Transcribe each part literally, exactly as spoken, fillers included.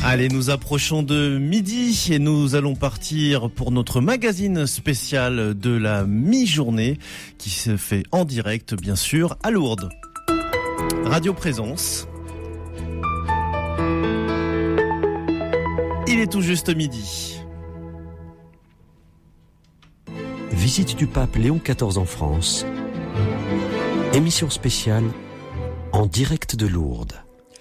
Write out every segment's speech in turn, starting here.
Allez, nous approchons de midi et nous allons partir pour notre magazine spécial de la mi-journée qui se fait en direct, bien sûr, à Lourdes. Radio Présence. Il est tout juste midi. Visite du pape Léon quatorze en France. Émission spéciale en direct de Lourdes.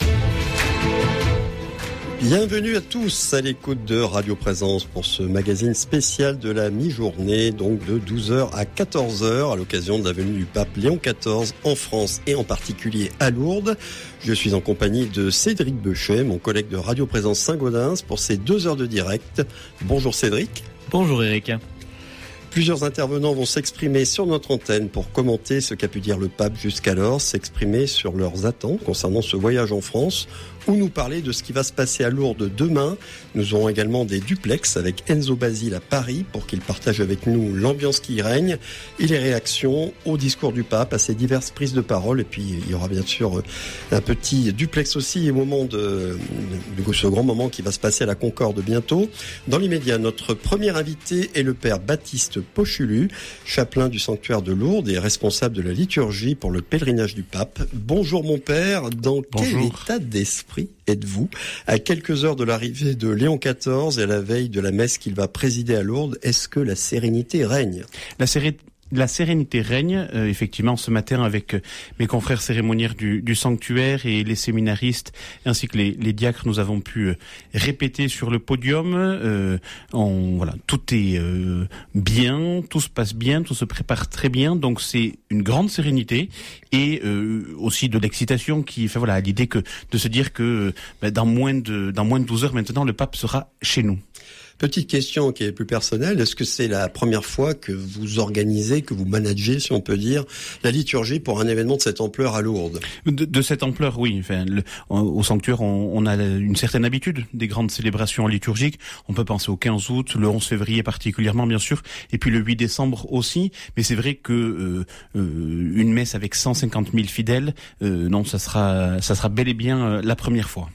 Bienvenue à tous à l'écoute de Radio Présence pour ce magazine spécial de la mi-journée, donc de douze heures à quatorze heures, à l'occasion de la venue du pape Léon quatorze en France et en particulier à Lourdes. Je suis en compagnie de Cédric Bechet, mon collègue de Radio Présence Saint-Gaudens, pour ces deux heures de direct. Bonjour Cédric. Bonjour Eric. Plusieurs intervenants vont s'exprimer sur notre antenne pour commenter ce qu'a pu dire le pape jusqu'alors, s'exprimer sur leurs attentes concernant ce voyage en France, ou nous parler de ce qui va se passer à Lourdes demain. Nous aurons également des duplex avec Enzo Basile à Paris pour qu'il partage avec nous l'ambiance qui y règne et les réactions au discours du pape, à ses diverses prises de parole. Et puis il y aura bien sûr un petit duplex aussi au moment de, de ce grand moment qui va se passer à la Concorde bientôt. Dans l'immédiat, notre premier invité est le père Baptiste Pochulu, chapelain du sanctuaire de Lourdes et responsable de la liturgie pour le pèlerinage du pape. Bonjour mon père, dans Bonjour. Quel état d'esprit êtes-vous à quelques heures de l'arrivée de Léon quatorze et à la veille de la messe qu'il va présider à Lourdes? Est-ce que la sérénité règne? La sérénité La sérénité règne, euh, effectivement, ce matin avec euh, mes confrères cérémoniaires du, du sanctuaire et les séminaristes, ainsi que les, les diacres, nous avons pu euh, répéter sur le podium. Euh, on, voilà, tout est euh, bien, tout se passe bien, tout se prépare très bien. Donc c'est une grande sérénité et euh, aussi de l'excitation qui, enfin voilà, l'idée que de se dire que euh, ben, dans moins de dans moins de douze heures maintenant, le pape sera chez nous. Petite question qui est plus personnelle, est-ce que c'est la première fois que vous organisez, que vous managez, si on peut dire, la liturgie pour un événement de cette ampleur à Lourdes? De, de cette ampleur, oui. Enfin, le, au sanctuaire, on, on a une certaine habitude des grandes célébrations liturgiques. On peut penser au quinze août, le onze février particulièrement, bien sûr, et puis le huit décembre aussi. Mais c'est vrai que euh, euh, une messe avec cent cinquante mille fidèles, euh, non, ça sera, ça sera bel et bien euh, la première fois.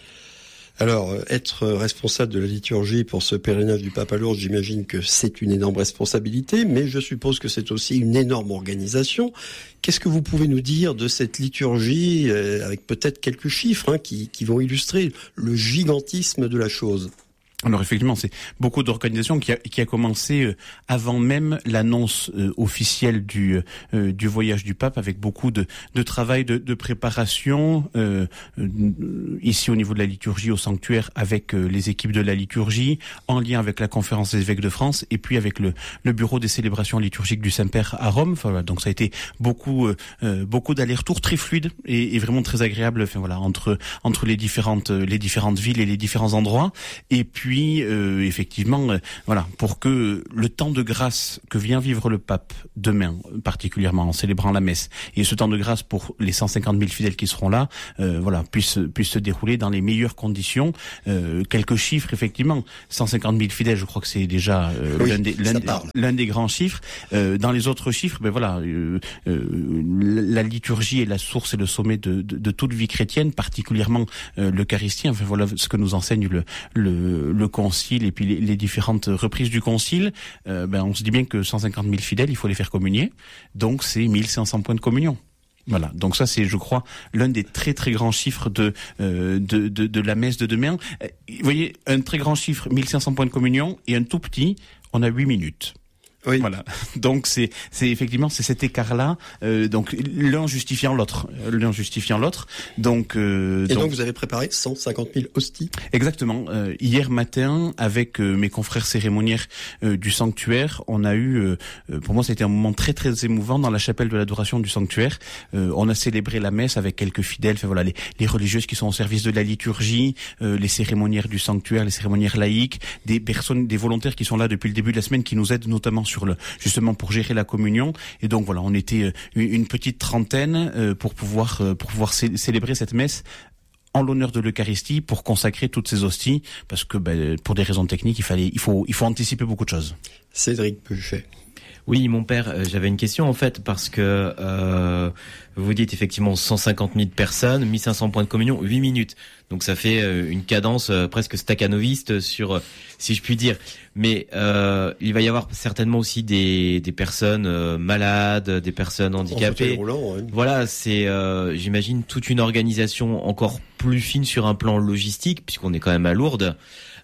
Alors, être responsable de la liturgie pour ce pèlerinage du pape à Lourdes, j'imagine que c'est une énorme responsabilité, mais je suppose que c'est aussi une énorme organisation. Qu'est-ce que vous pouvez nous dire de cette liturgie, euh, avec peut-être quelques chiffres hein, qui, qui vont illustrer le gigantisme de la chose? Alors effectivement, c'est beaucoup d'organisations qui a, qui a commencé euh, avant même l'annonce euh, officielle du euh, du voyage du pape, avec beaucoup de, de travail de, de préparation euh, euh, ici au niveau de la liturgie au sanctuaire, avec euh, les équipes de la liturgie, en lien avec la conférence des évêques de France et puis avec le, le bureau des célébrations liturgiques du Saint-Père à Rome. Enfin, voilà, donc ça a été beaucoup euh, beaucoup d'allers-retours très fluides et, et vraiment très agréable. Enfin voilà, entre entre les différentes les différentes villes et les différents endroits. Et puis Puis euh, effectivement, euh, voilà, pour que le temps de grâce que vient vivre le pape demain, particulièrement en célébrant la messe, et ce temps de grâce pour les cent cinquante mille fidèles qui seront là, euh, voilà, puisse puisse se dérouler dans les meilleures conditions. Euh, quelques chiffres, effectivement, cent cinquante mille fidèles, je crois que c'est déjà euh, oui, l'un des l'un, l'un des grands chiffres. Euh, dans les autres chiffres, ben voilà, euh, euh, la liturgie est la source et le sommet de, de, de toute vie chrétienne, particulièrement euh, l'Eucharistie. Enfin voilà ce que nous enseigne le le, le concile et puis les, les différentes reprises du concile. Euh, ben on se dit bien que cent cinquante mille fidèles, il faut les faire communier, donc c'est mille cinq cents points de communion. Voilà, donc ça c'est, je crois, l'un des très très grands chiffres de euh, de, de de la messe de demain. Vous voyez, un très grand chiffre, mille cinq cents points de communion, et un tout petit, on a huit minutes. Oui. Voilà. Donc c'est c'est effectivement c'est cet écart-là. Euh, donc l'un justifiant l'autre, l'un justifiant l'autre. Donc euh, et donc, donc vous avez préparé cent cinquante mille hosties. Exactement. Euh, hier matin, avec euh, mes confrères cérémoniaires euh, du sanctuaire, on a eu, euh, pour moi, c'était un moment très très émouvant dans la chapelle de l'adoration du sanctuaire. Euh, on a célébré la messe avec quelques fidèles. Enfin voilà, les, les religieuses qui sont au service de la liturgie, euh, les cérémoniaires du sanctuaire, les cérémoniaires laïques, des personnes, des volontaires qui sont là depuis le début de la semaine, qui nous aident notamment sur sur le justement pour gérer la communion. Et donc voilà, on était une petite trentaine euh, pour pouvoir euh, pour pouvoir cé- célébrer cette messe en l'honneur de l'Eucharistie, pour consacrer toutes ces hosties, parce que ben, pour des raisons techniques, il fallait il faut il faut anticiper beaucoup de choses. Cédric Bechet. Oui, mon père, euh, j'avais une question en fait parce que euh, vous dites effectivement cent cinquante mille personnes, mille cinq cents points de communion, huit minutes. Donc ça fait euh, une cadence euh, presque stakhanoviste sur, euh, si je puis dire. Mais euh, il va y avoir certainement aussi des, des personnes euh, malades, des personnes handicapées. Roulant, ouais. Voilà, c'est euh, j'imagine toute une organisation encore plus fine sur un plan logistique puisqu'on est quand même à Lourdes.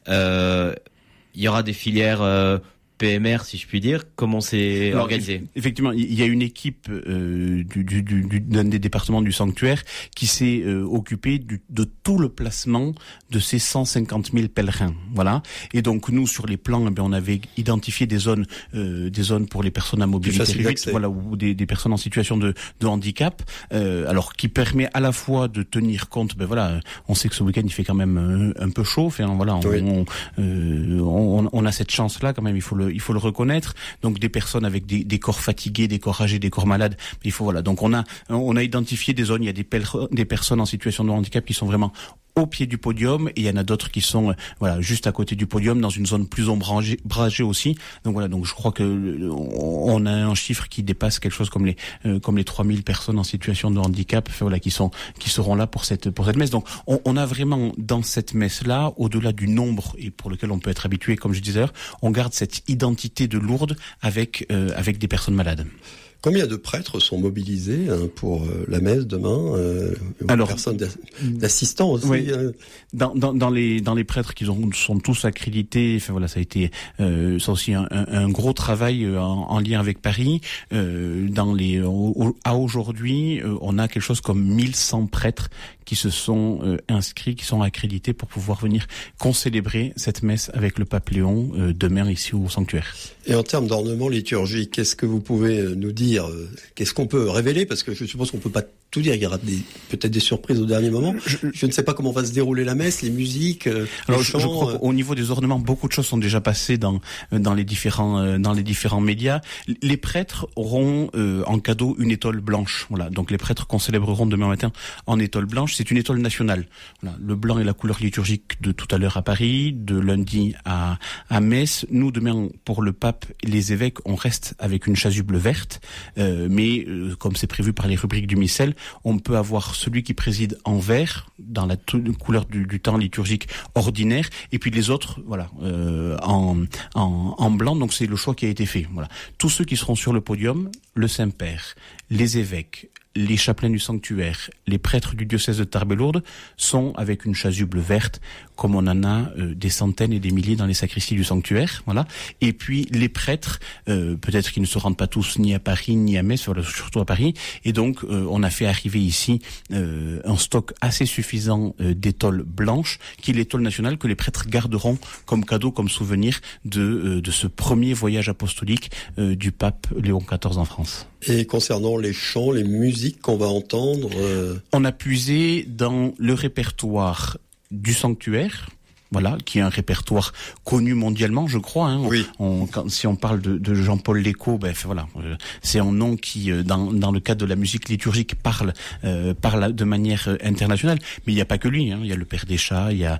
Euh, il y aura des filières euh, P M R, si je puis dire. Comment c'est Alors, organisé? Effectivement, il y a une équipe euh, du, du, du, d'un des départements du sanctuaire qui s'est euh, occupée du, de tout le placement de ces cent cinquante mille pèlerins. Voilà. Et donc nous, sur les plans, eh bien, on avait identifié des zones, euh, des zones pour les personnes à mobilité réduite, voilà, ou des, des personnes en situation de, de handicap. Euh, alors, qui permet à la fois de tenir compte. Ben voilà, on sait que ce week-end il fait quand même un, un peu chaud. Enfin, voilà, on, oui. on, euh, on, on a cette chance-là quand même. Il faut le il faut le reconnaître. Donc des personnes avec des, des corps fatigués, des corps âgés, des corps malades. Il faut voilà. Donc on a on a identifié des zones. Il y a des, pel- des personnes en situation de handicap qui sont vraiment au pied du podium et il y en a d'autres qui sont euh, voilà juste à côté du podium dans une zone plus ombragée aussi. Donc voilà, donc je crois que euh, on a un chiffre qui dépasse quelque chose comme les euh, comme les trois mille personnes en situation de handicap, enfin, voilà, qui sont qui seront là pour cette pour cette messe. Donc on, on a vraiment dans cette messe là, au-delà du nombre et pour lequel on peut être habitué, comme je disais, on garde cette identité de Lourdes avec euh, avec des personnes malades. Combien de prêtres sont mobilisés hein, pour euh, la messe demain euh, Alors, personnes d'assistants aussi. Oui. Hein. Dans, dans, dans les dans les prêtres qui ont, sont tous accrédités. Enfin voilà, ça a été euh, ça aussi un, un, un gros travail euh, en, en lien avec Paris. Euh, dans les au, à aujourd'hui, euh, on a quelque chose comme mille cent prêtres qui se sont euh, inscrits, qui sont accrédités pour pouvoir venir concélébrer cette messe avec le pape Léon euh, demain ici au sanctuaire. Et en termes d'ornement liturgique, qu'est-ce que vous pouvez nous dire? Qu'est-ce qu'on peut révéler? Parce que je suppose qu'on peut pas tout dire. Il y aura des, peut-être des surprises au dernier moment. Je, je ne sais pas comment va se dérouler la messe, les musiques, euh, Alors, les je, chants. Je crois qu'au niveau des ornements, beaucoup de choses sont déjà passées dans dans les différents dans les différents médias. Les prêtres auront euh, en cadeau une étole blanche. Voilà. Donc les prêtres qu'on célébreront demain matin en étole blanche, c'est une étole nationale. Voilà. Le blanc est la couleur liturgique de tout à l'heure à Paris, de lundi à à Metz. Nous demain pour le pape et les évêques, on reste avec une chasuble verte. Euh, mais euh, comme c'est prévu par les rubriques du missel, on peut avoir celui qui préside en vert dans la t- couleur du, du temps liturgique ordinaire, et puis les autres, voilà, euh, en, en, en blanc. Donc c'est le choix qui a été fait. Voilà, tous ceux qui seront sur le podium, le Saint-Père, les évêques, les chapelains du sanctuaire, les prêtres du diocèse de Tarbes et Lourdes sont avec une chasuble verte, comme on en a euh, des centaines et des milliers dans les sacristies du sanctuaire, voilà. Et puis les prêtres, euh, peut-être qu'ils ne se rendent pas tous ni à Paris ni à Metz, voilà, surtout à Paris. Et donc euh, on a fait arriver ici euh, un stock assez suffisant euh, d'étoiles blanches, qui est l'étole nationale que les prêtres garderont comme cadeau, comme souvenir de euh, de ce premier voyage apostolique euh, du pape Léon quatorze en France. Et concernant les chants, les musiques qu'on va entendre, euh... on a puisé dans le répertoire du sanctuaire, voilà, qui est un répertoire connu mondialement, je crois. Hein. Oui. On, quand, si on parle de, de Jean-Paul Lécaud, ben voilà, euh, c'est un nom qui, euh, dans, dans le cadre de la musique liturgique, parle, euh, parle de manière euh, internationale. Mais il n'y a pas que lui. Hein. Il y a le Père des Chats, il y a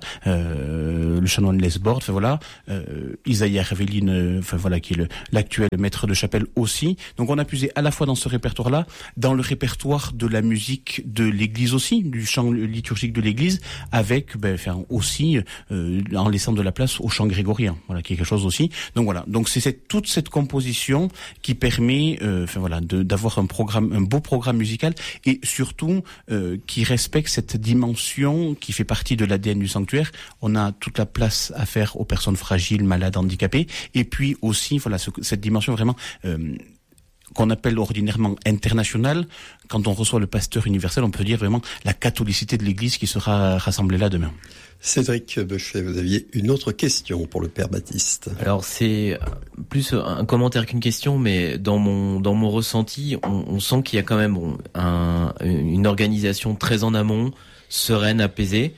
euh, le chanoine Lesbord, enfin voilà, euh, Isaïe Raveline, enfin voilà, qui est le, l'actuel maître de chapelle aussi. Donc on a puisé à la fois dans ce répertoire-là, dans le répertoire de la musique de l'Église aussi, du chant liturgique de l'Église, avec, ben, enfin aussi. Euh, en laissant de la place au chant grégorien, voilà, qui est quelque chose aussi. Donc voilà, donc c'est cette, toute cette composition qui permet, euh, enfin voilà, de, d'avoir un programme, un beau programme musical, et surtout euh, qui respecte cette dimension qui fait partie de l'A D N du sanctuaire. On a toute la place à faire aux personnes fragiles, malades, handicapées, et puis aussi voilà ce, cette dimension vraiment euh, qu'on appelle ordinairement internationale. Quand on reçoit le pasteur universel, on peut dire vraiment la catholicité de l'Église qui sera rassemblée là demain. Cédric Bechet, vous aviez une autre question pour le Père Baptiste. Alors c'est plus un commentaire qu'une question, mais dans mon dans mon ressenti, on, on sent qu'il y a quand même bon, un, une organisation très en amont, sereine, apaisée,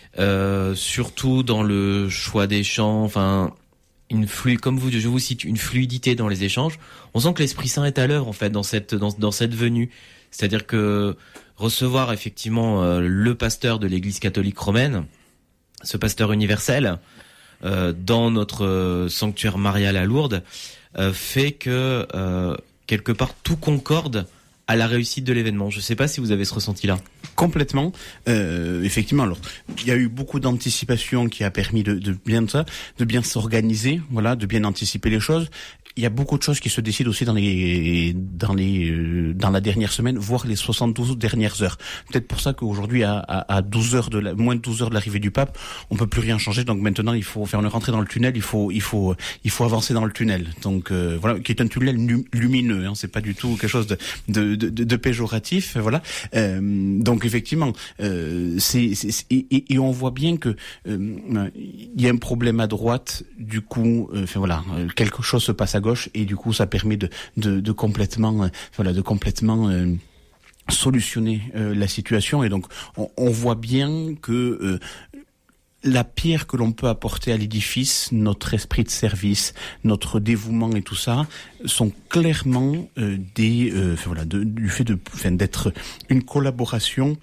euh, surtout dans le choix des chants, enfin une flu, comme vous, je vous cite, une fluidité dans les échanges. On sent que l'Esprit Saint est à l'œuvre en fait dans cette dans, dans cette venue, c'est-à-dire que recevoir effectivement euh, le pasteur de l'Église catholique romaine, ce pasteur universel, euh, dans notre euh, sanctuaire marial à Lourdes euh, fait que euh, quelque part tout concorde à la réussite de l'événement. Je ne sais pas si vous avez ce ressenti-là. Complètement. Euh, effectivement, alors il y a eu beaucoup d'anticipation qui a permis de, de bien ça, de bien s'organiser, voilà, de bien anticiper les choses. Il y a beaucoup de choses qui se décident aussi dans les dans les euh, dans la dernière semaine, voire les soixante-douze dernières heures. Peut-être pour ça qu'aujourd'hui à, à, à douze heures de la, moins de douze heures de l'arrivée du pape, on peut plus rien changer. Donc maintenant, il faut faire une rentrée dans le tunnel. Il faut il faut il faut avancer dans le tunnel. Donc euh, voilà, qui est un tunnel lumineux. Hein, c'est pas du tout quelque chose de de de, de péjoratif. Voilà. Euh, donc effectivement, euh, c'est, c'est et, et on voit bien que euh, il y a un problème à droite. Du coup, euh, enfin voilà, quelque chose se passe à gauche et du coup ça permet de de, de complètement euh, voilà de complètement euh, solutionner euh, la situation. Et donc on, on voit bien que euh, la pierre que l'on peut apporter à l'édifice, notre esprit de service, notre dévouement et tout ça, sont clairement euh, des euh, enfin, voilà de, du fait de enfin, d'être une collaboration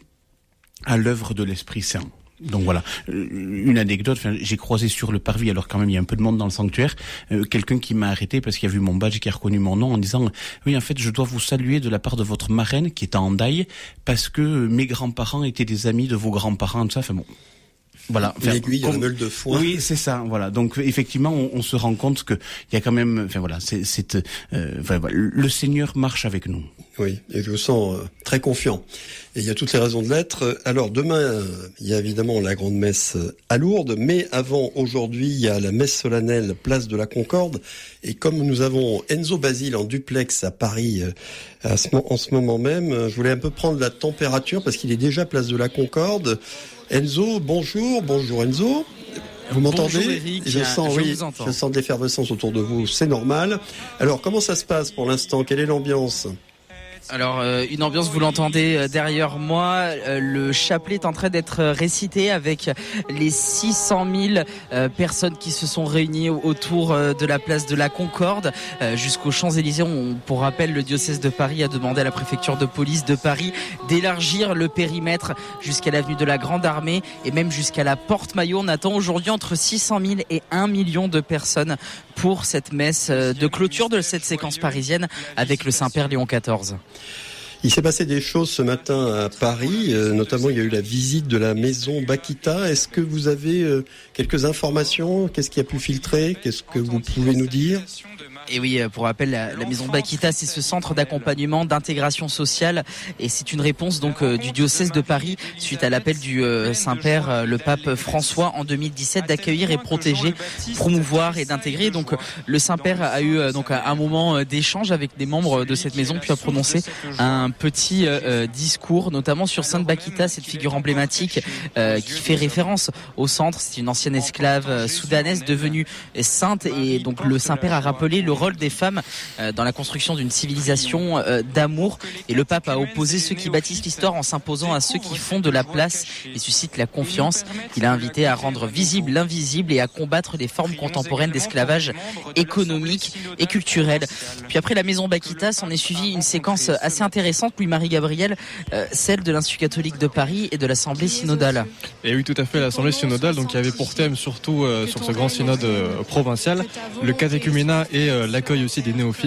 à l'œuvre de l'Esprit Saint. Donc voilà, une anecdote, enfin, j'ai croisé sur le parvis, alors quand même il y a un peu de monde dans le sanctuaire, euh, quelqu'un qui m'a arrêté parce qu'il a vu mon badge et qui a reconnu mon nom en disant « Oui, en fait, je dois vous saluer de la part de votre marraine qui est en Hendaye parce que mes grands-parents étaient des amis de vos grands-parents, tout ça. » Enfin bon, voilà. Enfin, l'aiguille dans la meule de foin. Oui, c'est ça. Voilà. Donc effectivement, on, on se rend compte que il y a quand même, enfin voilà, c'est, c'est euh, enfin, voilà, le Seigneur marche avec nous. Oui, et je me sens euh, très confiant. Et il y a toutes les raisons de l'être. Alors demain, euh, il y a évidemment la grande messe à Lourdes, mais avant, aujourd'hui, il y a la messe solennelle place de la Concorde. Et comme nous avons Enzo Basile en duplex à Paris euh, à ce, en ce moment même, euh, je voulais un peu prendre la température parce qu'il est déjà place de la Concorde. Enzo, bonjour, bonjour Enzo. Vous m'entendez? Bonjour Eric, je sens, je oui, vous entends. Je sens de l'effervescence autour de vous, c'est normal. Alors, comment ça se passe pour l'instant? Quelle est l'ambiance? Alors euh, une ambiance, vous l'entendez euh, derrière moi, euh, le chapelet est en train d'être récité avec les six cent mille euh, personnes qui se sont réunies autour euh, de la place de la Concorde euh, jusqu'aux Champs-Élysées. On, pour rappel, le diocèse de Paris a demandé à la préfecture de police de Paris d'élargir le périmètre jusqu'à l'avenue de la Grande Armée et même jusqu'à la Porte Maillot. On attend aujourd'hui entre six cent mille et un million de personnes pour cette messe de clôture de cette séquence parisienne avec le Saint-Père Léon quatorze. Il s'est passé des choses ce matin à Paris, euh, notamment il y a eu la visite de la maison Bakita. Est-ce que vous avez euh, quelques informations? Qu'est-ce qui a pu filtrer? Qu'est-ce que vous pouvez nous dire? Et oui, pour rappel, la, la maison Bakita, c'est ce centre d'accompagnement, d'intégration sociale, et c'est une réponse donc euh, du diocèse de Paris suite à l'appel du euh, Saint-Père, euh, le pape François, en deux mille dix-sept, d'accueillir et protéger, promouvoir et d'intégrer. Donc le Saint-Père a eu euh, donc un moment euh, d'échange avec des membres de cette maison, puis a prononcé un petit euh, discours, notamment sur Sainte Bakita, cette figure emblématique euh, qui fait référence au centre. C'est une ancienne esclave euh, soudanaise devenue sainte, et donc le Saint-Père a rappelé le rôle des femmes dans la construction d'une civilisation d'amour, et le pape a opposé ceux qui bâtissent l'histoire en s'imposant à ceux qui font de la place et suscitent la confiance. Il a invité à rendre visible l'invisible et à combattre les formes contemporaines d'esclavage économique et culturel. Puis après la maison Bakita, s'en est suivi une séquence assez intéressante, Louis-Marie Gabriel, euh, celle de l'Institut catholique de Paris et de l'Assemblée synodale. Et oui, tout à fait, l'Assemblée synodale, donc qui avait pour thème surtout euh, sur ce grand synode euh, provincial le catéchuménat et euh, l'accueil aussi des néophytes.